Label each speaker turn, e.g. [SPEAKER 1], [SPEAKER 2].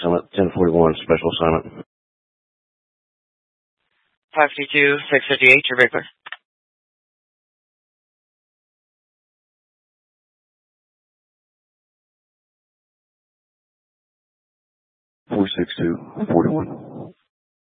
[SPEAKER 1] Summit, 1041, special assignment.
[SPEAKER 2] 522, 658, your regular.
[SPEAKER 1] 462, 41.